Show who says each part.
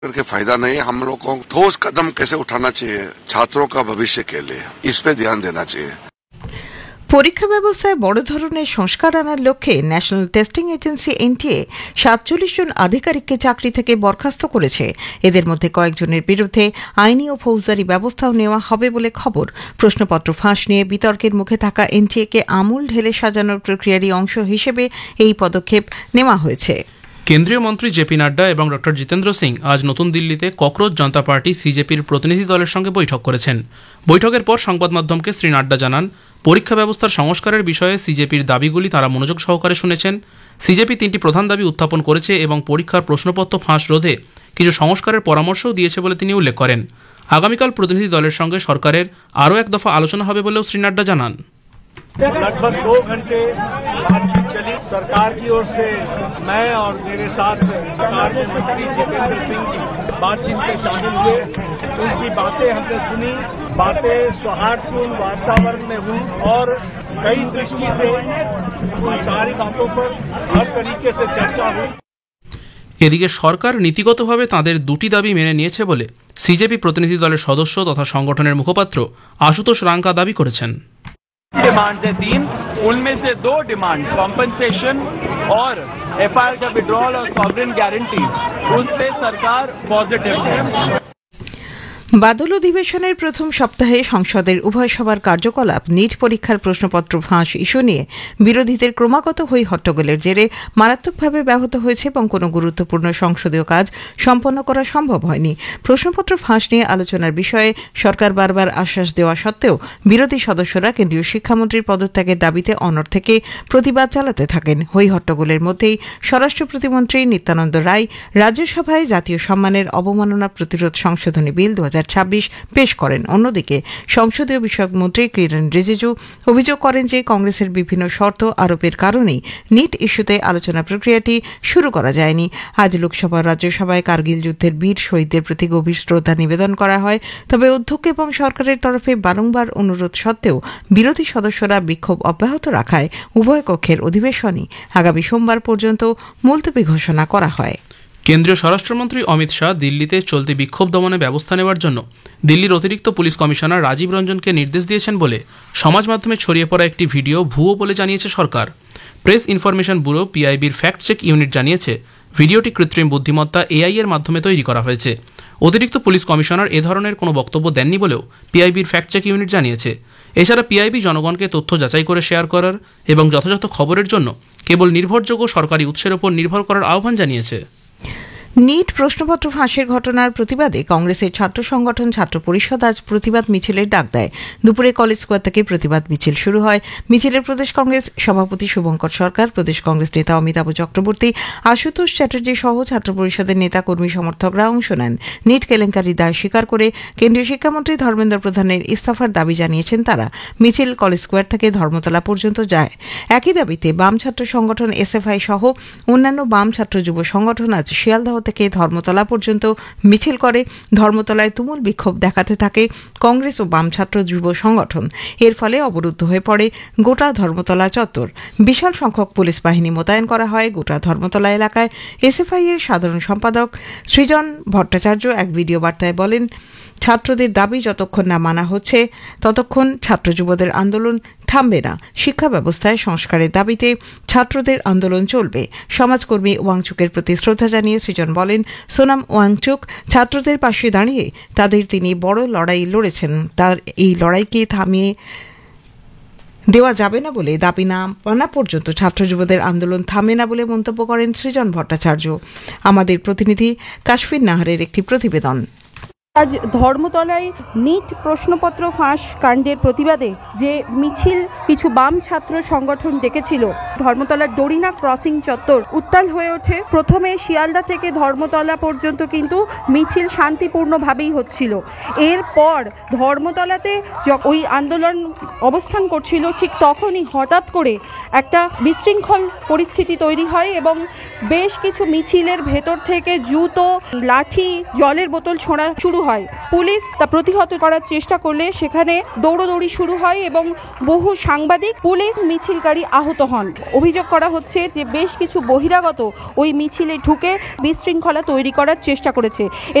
Speaker 1: करके फायदा नहीं। हम लोग को ठोस कदम कैसे उठाना चाहिए छात्रों का भविष्य के लिए, इस पे ध्यान देना चाहिए।
Speaker 2: পরীক্ষা ব্যবস্থায় বড় ধরনের সংস্কার আনার লক্ষ্যে ন্যাশনাল টেস্টিং এজেন্সি এনটিএ ৪৭ জন আধিকারিককে চাকরি থেকে বরখাস্ত করেছে। এদের মধ্যে কয়েকজনের বিরুদ্ধে আইনি ও ফৌজদারি ব্যবস্থাও নেওয়া হবে বলে খবর। প্রশ্নপত্র ফাঁস নিয়ে বিতর্কের মুখে থাকা এনটিএকে আমূল ঢেলে সাজানোর প্রক্রিয়ারই অংশ হিসেবে এই পদক্ষেপ নেওয়া হয়েছে।
Speaker 3: কেন্দ্রীয় মন্ত্রী জেপি নাড্ডা এবং ডক্টর জিতেন্দ্র সিং আজ নতুন দিল্লিতে ককরোচ জনতা পার্টি সিজেপির প্রতিনিধি দলের সঙ্গে বৈঠক করেছেন। বৈঠকের পর সংবাদ মাধ্যমকে শ্রী নাড্ডা জানান, পরীক্ষা ব্যবস্থার সংস্কারের বিষয়ে সিজেপির দাবিগুলি তারা মনোযোগ সহকারে শুনেছেন। সিজেপি 3টি প্রধান দাবি উত্থাপন করেছে এবং পরীক্ষার প্রশ্নপত্র ফাঁস রোধে কিছু সংস্কারের পরামর্শও দিয়েছে বলে তিনি উল্লেখ করেন। আগামীকাল প্রতিনিধি দলের সঙ্গে সরকারের আরও এক দফা আলোচনা হবে বলেও শ্রী নাড্ডা জানান।
Speaker 4: लगभग 2 घंटे बातचीत चली। सरकार की ओर से मैं और मेरे साथ सरकार के मंत्री जितेंद्र सिंह जी बातचीत में शामिल हुए। उनकी बातें हमने सुनी, बातें सौहार्दपूर्ण वातावरण में हुई और कई दृष्टि से उन सारी बातों पर हर तरीके से चर्चा हुई।
Speaker 3: এদিকে সরকার নীতিগতভাবে তাঁদের 2টি দাবি মেনে নিয়েছে বলে সিজেপি প্রতিনিধি দলের সদস্য তথা সংগঠনের মুখপাত্র আশুতোষ রাঙ্কা दावी করেছেন।
Speaker 4: डिमांड्स है 3, उनमें से 2 डिमांड कॉम्पनसेशन और एफआईआर का विड्रॉल और सॉवरेन गारंटी, उनसे सरकार पॉजिटिव है।
Speaker 2: বাদল অধিবেশনের প্রথম সপ্তাহে সংসদের উভয় সভার কার্যকলাপ নিট পরীক্ষার প্রশ্নপত্র ফাঁস ইস্যু নিয়ে বিরোধীদের ক্রমাগত হই হট্টগোলের জেরে মারাত্মকভাবে ব্যাহত হয়েছে এবং কোনো গুরুত্বপূর্ণ সংসদীয় কাজ সম্পন্ন করা সম্ভব হয়নি। প্রশ্নপত্র ফাঁস নিয়ে আলোচনার বিষয়ে সরকার বারবার আশ্বাস দেওয়া সত্ত্বেও বিরোধী সদস্যরা কেন্দ্রীয় শিক্ষামন্ত্রীর পদত্যাগের দাবিতে অনড় থেকে প্রতিবাদ চালাতে থাকেন। হই হট্টগোলের মধ্যেই স্বরাষ্ট্র প্রতিমন্ত্রী নিত্যানন্দ রায় রাজ্যসভায় জাতীয় সম্মানের অবমাননা প্রতিরোধ সংশোধনী বিল 2026 পেশ করেন। অন্যদিকে সংসদীয় বিষয়ক মন্ত্রী কিরেন রিজিজু অভিযোগ করেন যে কংগ্রেসের বিভিন্ন শর্ত আরোপের কারণেই নিট ইস্যুতে আলোচনা প্রক্রিয়াটি শুরু করা যায়নি। আজ লোকসভা রাজ্যসভায় কার্গিল যুদ্ধের বীর শহীদদের প্রতি গভীর শ্রদ্ধা নিবেদন করা হয়। তবে অধ্যক্ষ এবং সরকারের তরফে বারংবার অনুরোধ সত্ত্বেও বিরোধী সদস্যরা বিক্ষোভ অব্যাহত রাখায় উভয় কক্ষের অধিবেশনই আগামী সোমবার পর্যন্ত মুলতবি ঘোষণা করা হয়।
Speaker 3: কেন্দ্রীয় স্বরাষ্ট্রমন্ত্রী অমিত শাহ দিল্লিতে চলতি বিক্ষোভ দমনে ব্যবস্থা নেওয়ার জন্য দিল্লির অতিরিক্ত পুলিশ কমিশনার রাজীব রঞ্জনকে নির্দেশ দিয়েছেন বলে সমাজ মাধ্যমে ছড়িয়ে পড়া একটি ভিডিও ভুয়ো বলে জানিয়েছে সরকার। Press information bureau পিআইবির fact check unit জানিয়েছে ভিডিওটি কৃত্রিম বুদ্ধিমত্তা এআই এর মাধ্যমে তৈরি করা হয়েছে। অতিরিক্ত পুলিশ কমিশনার এ ধরনের কোনো বক্তব্য দেননি বলেও পিআইবির ফ্যাক্ট চেক ইউনিট জানিয়েছে। এছাড়া পিআইবি জনগণকে তথ্য যাচাই করে শেয়ার করার এবং যথাযথ খবরের জন্য কেবল নির্ভরযোগ্য সরকারি উৎসের উপর নির্ভর করার আহ্বান জানিয়েছে।
Speaker 2: নিট প্রশ্নপত্র ফাঁসের ঘটনার প্রতিবাদে কংগ্রেসের ছাত্র সংগঠন ছাত্র পরিষদ আজ প্রতিবাদ মিছিলের ডাক দেয়। দুপুরে কলেজ স্কোয়ার থেকে প্রতিবাদ মিছিল শুরু হয়। মিছিলের প্রদেশ কংগ্রেস সভাপতি শুভঙ্কর সরকার, প্রদেশ কংগ্রেস নেতা অমিতাভ চক্রবর্তী, আশুতোষ চ্যাটার্জি সহ ছাত্র পরিষদের নেতা কর্মী সমর্থকরা অংশ নেন। নিট কেলেঙ্কারির দায় স্বীকার করে কেন্দ্রীয় শিক্ষামন্ত্রী ধর্মেন্দ্র প্রধানের ইস্তফার দাবি জানিয়েছেন তারা। মিছিল কলেজ স্কোয়ার থেকে ধর্মতলা পর্যন্ত যায়। একই দাবিতে বাম ছাত্র সংগঠন এসএফআই সহ অন্যান্য বাম ছাত্র যুব সংগঠন আজ শিয়ালদহ থেকে ধর্মতলা পর্যন্ত মিছিল করে। ধর্মতলায় তুমুল বিক্ষোভ দেখাতে থাকে কংগ্রেস ও বাম ছাত্র যুব সংগঠন। এর ফলে অবরুদ্ধ হয়ে পড়ে গোটা ধর্মতলা চত্বর। বিশাল সংখ্যক পুলিশ বাহিনী মোতায়েন করা হয় গোটা ধর্মতলা এলাকায়। এসএফআই এর সাধারণ সম্পাদক সৃজন ভট্টাচার্য এক ভিডিও বার্তায় বলেন, ছাত্রদের দাবি যতক্ষণ না মানা হচ্ছে ততক্ষণ ছাত্র যুবদের আন্দোলন থামবে না। শিক্ষা ব্যবস্থায় সংস্কারের দাবিতে ছাত্রদের আন্দোলন চলবে। সমাজকর্মী ওয়াংচুকের প্রতি শ্রদ্ধা জানিয়ে সৃজন বলেন, সোনাম ওয়াংচুক ছাত্রদের পাশে দাঁড়িয়ে তাদের তিনি বড় লড়াই লড়েছেন। তার এই লড়াইকে থামিয়ে দেওয়া যাবে না বলে দাবি না মানা পর্যন্ত ছাত্র যুবদের আন্দোলন থামে না বলে মন্তব্য করেন সৃজন ভট্টাচার্য। আমাদের প্রতিনিধি কাশফির নাহারের একটি প্রতিবেদন।
Speaker 5: আজ ধর্মতলায় নিট প্রশ্নপত্র ফাঁস কাণ্ডের প্রতিবাদে যে মিছিল কিছু বাম ছাত্র সংগঠন ডেকেছিল, ধর্মতলার ডরিনা ক্রসিং চত্বর উত্তাল হয়ে ওঠে। প্রথমে শিয়ালদা থেকে ধর্মতলা পর্যন্ত কিন্তু মিছিল শান্তিপূর্ণভাবেই হচ্ছিল। এরপর ধর্মতলাতে ওই আন্দোলন অবস্থান করছিল, ঠিক তখনই হঠাৎ করে একটা বিশৃঙ্খল পরিস্থিতি তৈরি হয় এবং বেশ কিছু মিছিলের ভেতর থেকে জুতো, লাঠি, জলের বোতল ছোঁড়া শুরু হয়। পুলিশ তা প্রতিহত করার চেষ্টা করলে সেখানে দৌড়দৌড়ি শুরু হয় এবং বহু সাংবাদিক পুলিশ মিছিলকারী আহত হন। অভিযোগ করা হচ্ছে যে বেশ কিছু বহিরাগত ওই মিছিলে ঢুকে বিশৃঙ্খলা তৈরি করার চেষ্টা করেছে।